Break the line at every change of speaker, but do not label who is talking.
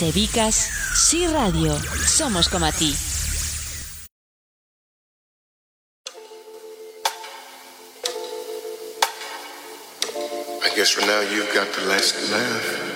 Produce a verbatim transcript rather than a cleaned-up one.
Sebicas, Sí Radio. Somos como a ti.
I guess for now you've got the last laugh.